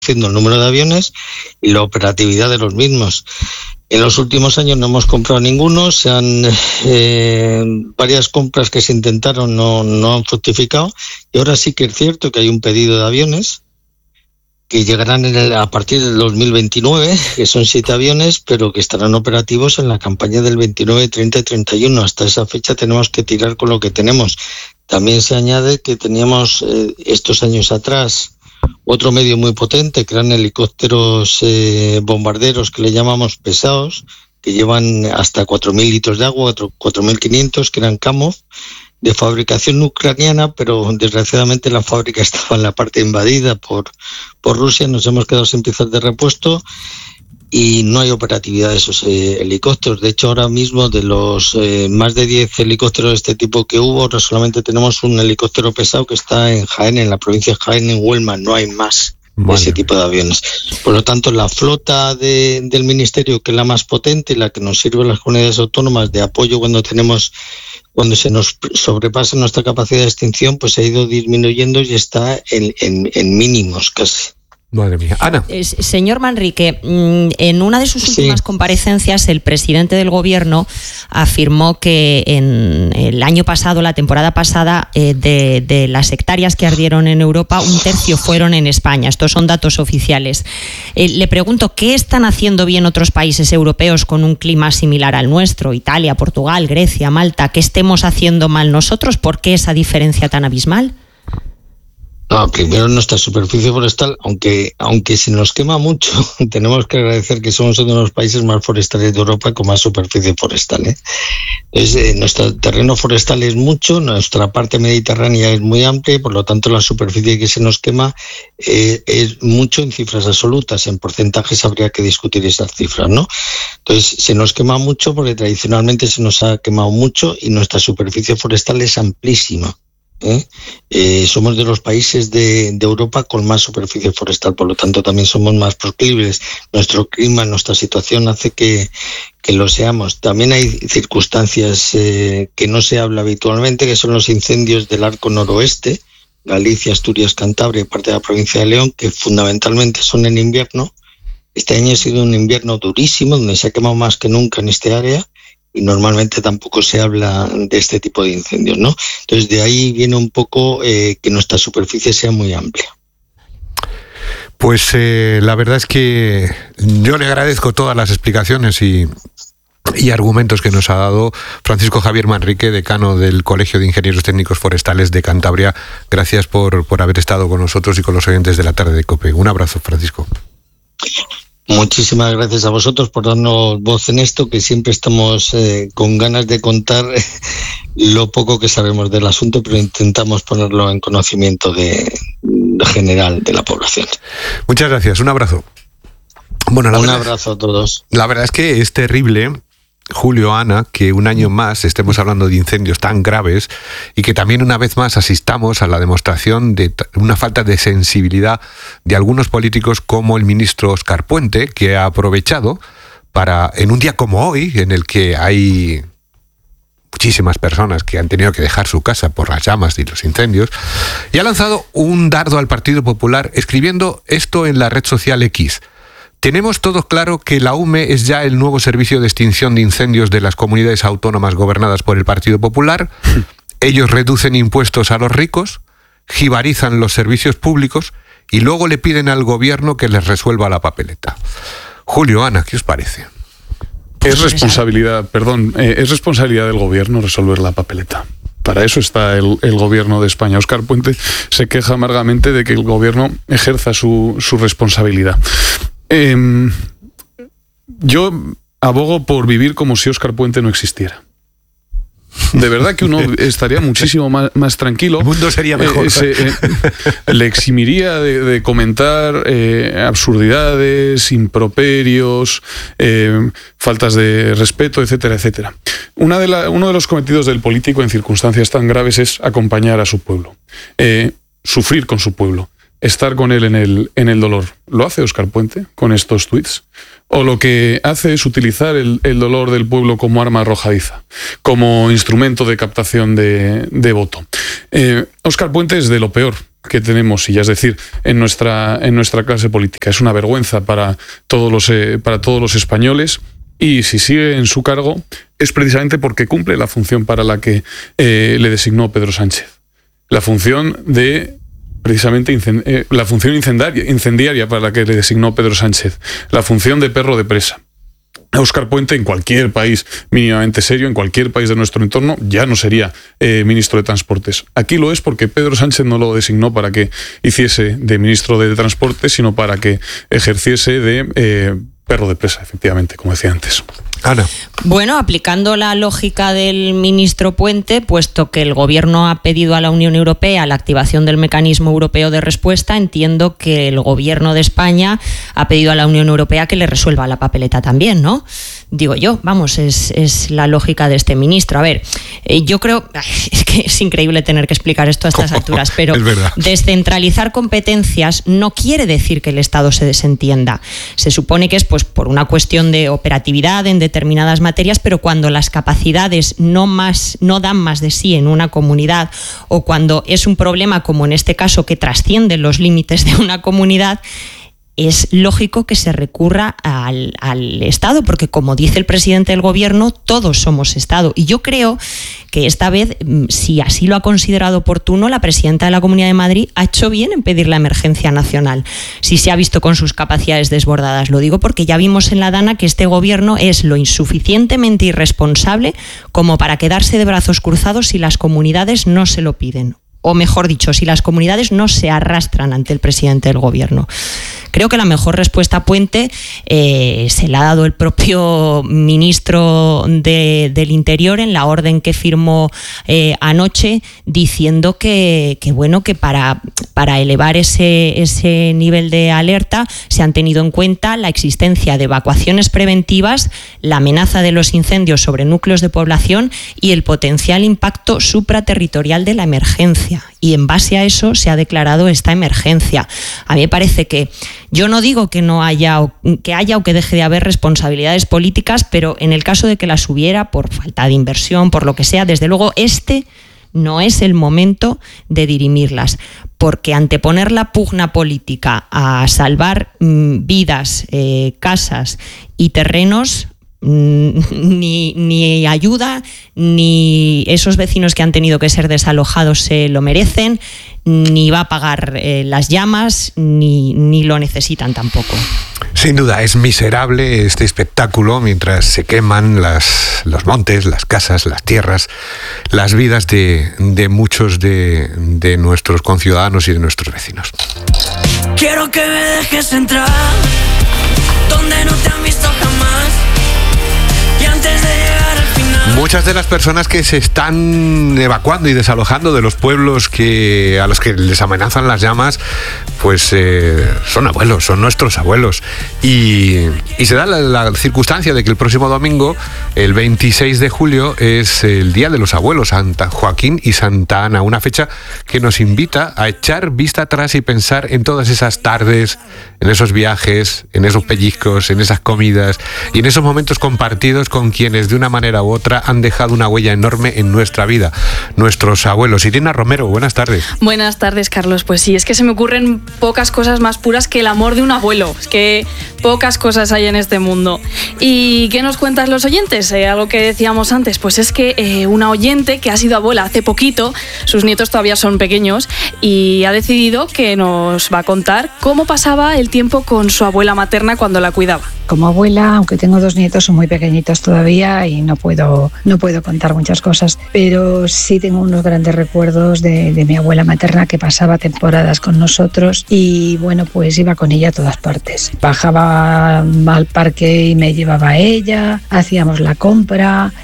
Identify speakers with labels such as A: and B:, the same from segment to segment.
A: reduciendo el número de aviones y la operatividad de los mismos. En los últimos años no hemos comprado ninguno, varias compras que se intentaron no han fructificado, y ahora sí que es cierto que hay un pedido de aviones que llegarán a partir del 2029, que son 7 aviones, pero que estarán operativos en la campaña del 29, 30 y 31. Hasta esa fecha tenemos que tirar con lo que tenemos. También se añade que teníamos estos años atrás otro medio muy potente, que eran helicópteros bombarderos, que le llamamos pesados, que llevan hasta 4.000 litros de agua, 4.500, que eran Kamov, de fabricación ucraniana, pero desgraciadamente la fábrica estaba en la parte invadida por Rusia. Nos hemos quedado sin piezas de repuesto y no hay operatividad de esos helicópteros. De hecho, ahora mismo de los más de 10 helicópteros de este tipo que hubo, ahora solamente tenemos un helicóptero pesado que está en Jaén, en la provincia de Jaén, en Huelva. No hay más de ese tipo de aviones. Por lo tanto, la flota del Ministerio, que es la más potente y la que nos sirve a las comunidades autónomas de apoyo cuando se nos sobrepasa nuestra capacidad de extinción, pues ha ido disminuyendo y está en mínimos casi.
B: Madre mía. Ana.
C: Señor Manrique, en una de sus últimas comparecencias, el presidente del Gobierno afirmó que en el año pasado, la temporada pasada, de las hectáreas que ardieron en Europa, 1/3 fueron en España. Estos son datos oficiales. Le pregunto, ¿qué están haciendo bien otros países europeos con un clima similar al nuestro? Italia, Portugal, Grecia, Malta. ¿Qué estemos haciendo mal nosotros? ¿Por qué esa diferencia tan abismal?
A: No, primero nuestra superficie forestal, aunque se nos quema mucho, tenemos que agradecer que somos uno de los países más forestales de Europa con más superficie forestal. Entonces, nuestro terreno forestal es mucho, nuestra parte mediterránea es muy amplia y por lo tanto la superficie que se nos quema es mucho en cifras absolutas. En porcentajes habría que discutir esas cifras, ¿no? Entonces, se nos quema mucho porque tradicionalmente se nos ha quemado mucho y nuestra superficie forestal es amplísima. Somos de los países de Europa con más superficie forestal, por lo tanto también somos más proclives. Nuestro clima, nuestra situación hace que lo seamos. También hay circunstancias que no se habla habitualmente, que son los incendios del arco noroeste, Galicia, Asturias, Cantabria y parte de la provincia de León, que fundamentalmente son en invierno. Este año ha sido un invierno durísimo, donde se ha quemado más que nunca en este área. Y normalmente tampoco se habla de este tipo de incendios, ¿no? Entonces de ahí viene un poco que nuestra superficie sea muy amplia.
B: Pues la verdad es que yo le agradezco todas las explicaciones y argumentos que nos ha dado Francisco Javier Manrique, decano del Colegio de Ingenieros Técnicos Forestales de Cantabria. Gracias por haber estado con nosotros y con los oyentes de la tarde de COPE. Un abrazo, Francisco.
A: Muchísimas gracias a vosotros por darnos voz en esto, que siempre estamos con ganas de contar lo poco que sabemos del asunto, pero intentamos ponerlo en conocimiento general de la población.
B: Muchas gracias, un abrazo. Bueno,
A: un abrazo a todos.
B: La verdad es que es terrible, Julio, Ana, que un año más estemos hablando de incendios tan graves y que también una vez más asistamos a la demostración de una falta de sensibilidad de algunos políticos como el ministro Óscar Puente, que ha aprovechado para, en un día como hoy, en el que hay muchísimas personas que han tenido que dejar su casa por las llamas y los incendios, y ha lanzado un dardo al Partido Popular escribiendo esto en la red social X. Tenemos todos claro que la UME es ya el nuevo servicio de extinción de incendios de las comunidades autónomas gobernadas por el Partido Popular. Ellos reducen impuestos a los ricos, jibarizan los servicios públicos y luego le piden al gobierno que les resuelva la papeleta. Julio, Ana, ¿qué os parece?
D: Es responsabilidad del gobierno resolver la papeleta. Para eso está el gobierno de España. Óscar Puente se queja amargamente de que el gobierno ejerza su responsabilidad. Yo abogo por vivir como si Óscar Puente no existiera. De verdad que uno estaría muchísimo más tranquilo.
B: El mundo sería mejor.
D: Le eximiría de comentar absurdidades, improperios, faltas de respeto, etcétera, etcétera. Uno de los cometidos del político en circunstancias tan graves es acompañar a su pueblo, sufrir con su pueblo, estar con él en el dolor. ¿Lo hace Óscar Puente con estos tuits? o lo que hace es utilizar el dolor del pueblo como arma arrojadiza, como instrumento de captación de voto. Óscar Puente es de lo peor que tenemos, y ya es decir, en nuestra clase política. Es una vergüenza para todos los españoles, y si sigue en su cargo es precisamente porque cumple la función para la que le designó Pedro Sánchez. La función de... precisamente la función incendiaria para la que le designó Pedro Sánchez, la función de perro de presa. Óscar Puente, en cualquier país mínimamente serio, en cualquier país de nuestro entorno, ya no sería ministro de Transportes. Aquí lo es porque Pedro Sánchez no lo designó para que hiciese de ministro de Transportes, sino para que ejerciese de perro de presa, efectivamente, como decía antes.
B: Ana.
C: Bueno, aplicando la lógica del ministro Puente, puesto que el Gobierno ha pedido a la Unión Europea la activación del mecanismo europeo de respuesta, entiendo que el Gobierno de España ha pedido a la Unión Europea que le resuelva la papeleta también, ¿no? Digo yo, vamos, es la lógica de este ministro. A ver, yo creo, es que es increíble tener que explicar esto a estas alturas, pero descentralizar competencias no quiere decir que el Estado se desentienda. Se supone que es pues por una cuestión de operatividad en determinadas materias, pero cuando las capacidades no dan más de sí en una comunidad, o cuando es un problema como en este caso que trasciende los límites de una comunidad, es lógico que se recurra al Estado, porque como dice el presidente del Gobierno, todos somos Estado. Y yo creo que esta vez, si así lo ha considerado oportuno, la presidenta de la Comunidad de Madrid ha hecho bien en pedir la emergencia nacional, si se ha visto con sus capacidades desbordadas. Lo digo porque ya vimos en la Dana que este Gobierno es lo insuficientemente irresponsable como para quedarse de brazos cruzados si las comunidades no se lo piden. O mejor dicho, si las comunidades no se arrastran ante el presidente del Gobierno. Creo que la mejor respuesta a Puente se la ha dado el propio ministro del Interior en la orden que firmó anoche, diciendo que para elevar ese nivel de alerta se han tenido en cuenta la existencia de evacuaciones preventivas, la amenaza de los incendios sobre núcleos de población y el potencial impacto supraterritorial de la emergencia. Y en base a eso se ha declarado esta emergencia. A mí me parece que, yo no digo que no haya o que deje de haber responsabilidades políticas, pero en el caso de que las hubiera, por falta de inversión, por lo que sea, desde luego este no es el momento de dirimirlas, porque anteponer la pugna política a salvar vidas, casas y terrenos, ni ayuda, ni esos vecinos que han tenido que ser desalojados se lo merecen, ni va a pagar las llamas, ni lo necesitan tampoco.
B: Sin duda, es miserable este espectáculo mientras se queman los montes, las casas, las tierras, las vidas de muchos de nuestros conciudadanos y de nuestros vecinos.
E: Quiero que me dejes entrar donde no te han visto jamás. Y antes de llegar al final.
B: Muchas de las personas que se están evacuando y desalojando de los pueblos a los que les amenazan las llamas, pues son abuelos, son nuestros abuelos. Y se da la circunstancia de que el próximo domingo, el 26 de julio, es el Día de los Abuelos, Santa Joaquín y Santa Ana, una fecha que nos invita a echar vista atrás y pensar en todas esas tardes, en esos viajes, en esos pellizcos, en esas comidas y en esos momentos compartidos con quienes de una manera u otra han dejado una huella enorme en nuestra vida, nuestros abuelos. Irina Romero, buenas tardes.
F: Buenas tardes, Carlos. Pues sí, es que se me ocurren pocas cosas más puras que el amor de un abuelo. Es que pocas cosas hay en este mundo. ¿Y qué nos cuentan los oyentes? Algo que decíamos antes, pues es que una oyente que ha sido abuela hace poquito, sus nietos todavía son pequeños, y ha decidido que nos va a contar cómo pasaba el tiempo con su abuela materna cuando la cuidaba.
G: Como abuela, aunque tengo 2 nietos, son muy pequeñitos todavía y no puedo contar muchas cosas, pero sí tengo unos grandes recuerdos de mi abuela materna, que pasaba temporadas con nosotros y bueno, pues iba con ella a todas partes. Bajaba al parque y me llevaba a ella, hacíamos la compra,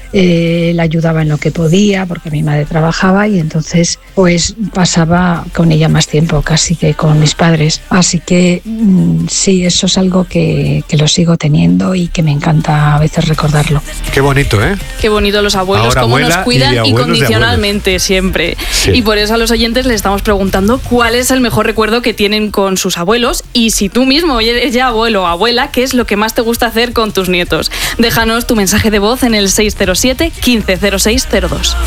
G: la ayudaba en lo que podía, porque mi madre trabajaba y entonces pues pasaba con ella más tiempo casi que con mis padres. Así que sí, eso es algo que lo sigo teniendo y que me encanta a veces recordarlo.
B: Qué bonito, ¿eh?
F: Qué bonito los abuelos,
B: ahora
F: cómo nos cuidan incondicionalmente siempre.
B: Sí.
F: Y por eso a los oyentes les estamos preguntando cuál es el mejor recuerdo que tienen con sus abuelos, y si tú mismo eres ya abuelo o abuela, ¿qué es lo que más te gusta hacer con tus nietos? Déjanos tu mensaje de voz en el 607 15 0602.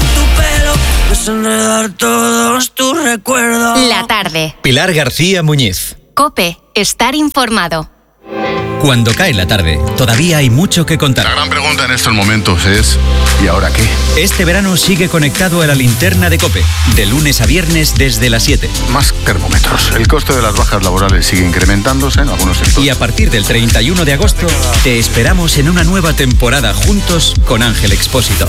H: La tarde.
I: Pilar García Muñiz.
H: COPE. Estar informado.
I: Cuando cae la tarde, todavía hay mucho que contar.
J: La gran pregunta en estos momentos es ¿y ahora qué?
I: Este verano sigue conectado a la linterna de COPE, de lunes a viernes desde las 7.
J: Más termómetros. El coste de las bajas laborales sigue incrementándose en algunos sectores.
I: Y a partir del 31 de agosto, te esperamos en una nueva temporada juntos con Ángel Expósito.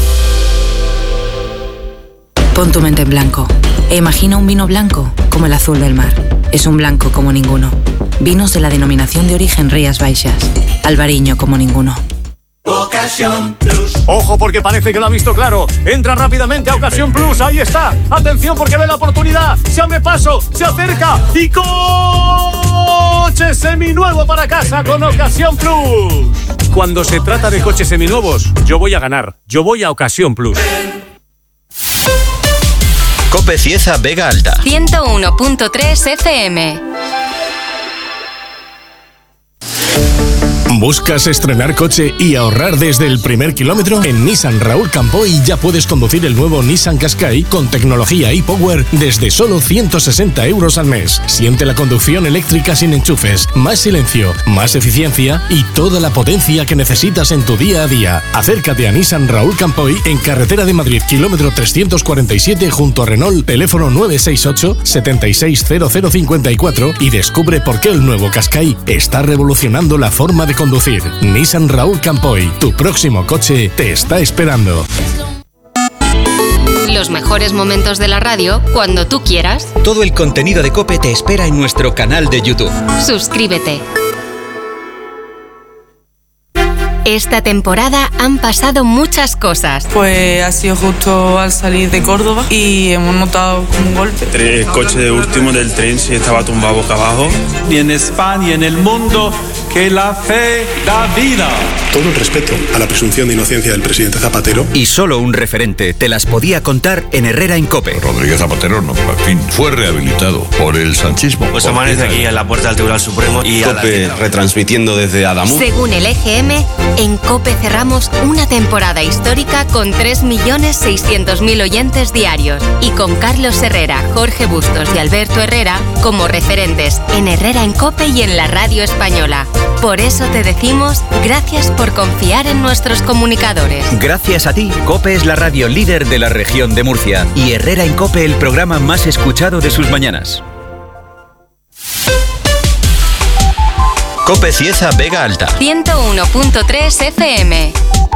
K: Pon tu mente en blanco e imagina un vino blanco como el azul del mar. Es un blanco como ninguno. Vinos de la denominación de origen Rías Baixas. Albariño como ninguno.
L: Ocasión Plus. Ojo, porque parece que lo ha visto claro. Entra rápidamente a Ocasión Plus. Ahí está. Atención, porque ve la oportunidad. Se abre paso, se acerca y coche seminuevo para casa con Ocasión Plus. Cuando se trata de coches seminuevos, yo voy a ganar. Yo voy a Ocasión Plus.
I: COPE Cieza Vega Alta.
H: 101.3 FM.
M: ¿Buscas estrenar coche y ahorrar desde el primer kilómetro? En Nissan Raúl Campoy ya puedes conducir el nuevo Nissan Qashqai con tecnología e-Power desde solo 160 euros al mes. Siente la conducción eléctrica sin enchufes, más silencio, más eficiencia y toda la potencia que necesitas en tu día a día. Acércate a Nissan Raúl Campoy en Carretera de Madrid, kilómetro 347 junto a Renault, teléfono 968 760054 y descubre por qué el nuevo Qashqai está revolucionando la forma de conducir. Nissan Raúl Campoy, tu próximo coche te está esperando.
H: Los mejores momentos de la radio cuando tú quieras.
I: Todo el contenido de COPE te espera en nuestro canal de YouTube.
H: Suscríbete. Esta temporada han pasado muchas cosas.
N: Pues ha sido justo al salir de Córdoba y hemos notado como un golpe.
O: El coche último del tren se estaba tumbado boca abajo.
P: Y en España y en el mundo, que la fe da vida.
Q: Todo el respeto a la presunción de inocencia del presidente Zapatero.
I: Y solo un referente te las podía contar en Herrera en COPE.
R: Rodríguez Zapatero, no, en fin, fue rehabilitado por el sanchismo.
S: Pues amanece aquí en la puerta del Tribunal Supremo y
T: COPE retransmitiendo desde Adamuz.
H: Según el EGM, en COPE cerramos una temporada histórica con 3.600.000 oyentes diarios y con Carlos Herrera, Jorge Bustos y Alberto Herrera como referentes en Herrera en COPE y en la radio española. Por eso te decimos gracias por confiar en nuestros comunicadores.
I: Gracias a ti, COPE es la radio líder de la región de Murcia y Herrera en COPE el programa más escuchado de sus mañanas. COPE Cieza Vega Alta.
H: 101.3 FM.